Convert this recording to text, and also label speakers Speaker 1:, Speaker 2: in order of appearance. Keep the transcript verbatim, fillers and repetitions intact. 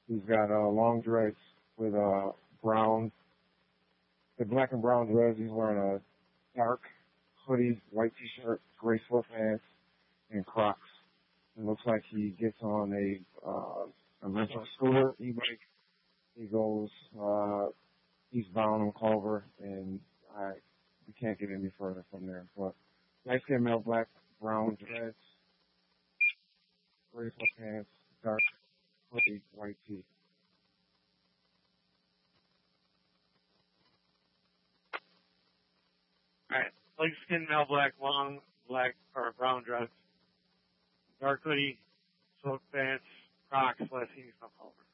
Speaker 1: He's got uh, long dreads with uh, brown, the black and brown dreads. He's wearing a dark hoodie, white t-shirt, gray sweatpants, and Crocs. It looks like he gets on a uh, a rental scooter, e-bike. He goes uh, eastbound on Culver, and I we can't get any further from there. But light skin male, black, brown dreads, gray sweatpants, dark hoodie, white tee.
Speaker 2: Alright. Light skin male, black, long, black, or brown dress, dark hoodie, silk pants, Crocs, last seen from Culver.